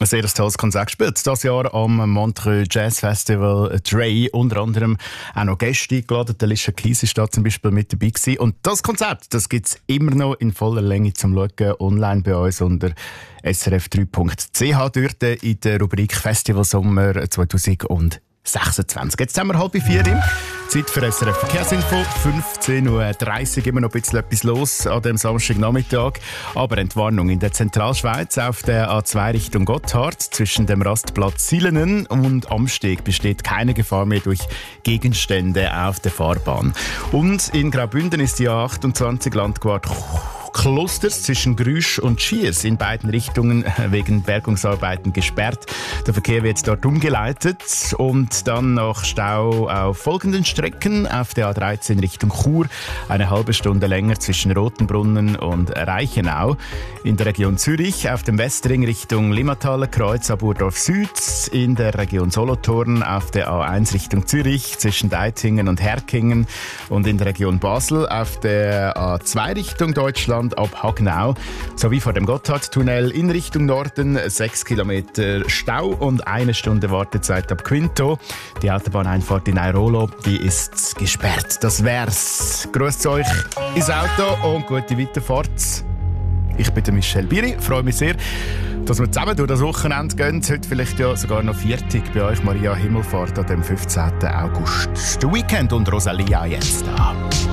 Ein sehr tolles Konzert gespielt. Dieses Jahr am Montreux Jazz Festival Dre. Unter anderem auch noch Gäste eingeladen. Der Alicia Keys ist da zum Beispiel mit dabei gewesen. Und das Konzert, das gibt es immer noch in voller Länge zum Schauen online bei uns unter srf3.ch. Dort in der Rubrik Festival Sommer 2026. Jetzt haben wir 3:30. Zeit für SRF Verkehrsinfo. 15.30 Uhr, immer noch ein bisschen etwas los an dem Samstagnachmittag. Aber Entwarnung in der Zentralschweiz auf der A2 Richtung Gotthard. Zwischen dem Rastplatz Silenen und Amsteg besteht keine Gefahr mehr durch Gegenstände auf der Fahrbahn. Und in Graubünden ist die A28 Landquart Klosters zwischen Grüsch und Schiers in beiden Richtungen wegen Bergungsarbeiten gesperrt. Der Verkehr wird dort umgeleitet und dann noch Stau auf folgenden Strecken. Auf der A13 Richtung Chur eine halbe Stunde länger zwischen Rotenbrunnen und Reichenau. In der Region Zürich auf dem Westring Richtung Limmataler Kreuz ab Urdorf Süd. In der Region Solothurn auf der A1 Richtung Zürich zwischen Deitingen und Herkingen. Und in der Region Basel auf der A2 Richtung Deutschland ab Hagnau, sowie vor dem Gotthardtunnel in Richtung Norden 6 Kilometer Stau und 1 Stunde Wartezeit ab Quinto. Die Autobahneinfahrt in Airolo, die ist gesperrt. Das wär's. Grüßt euch ins Auto und gute Weiterfahrt. Ich bin der Michel Biri, freue mich sehr, dass wir zusammen durch das Wochenende gehen. Heute vielleicht ja sogar noch Viertig bei euch Maria Himmelfahrt an dem 15. August. Der Weekend und Rosalia jetzt da.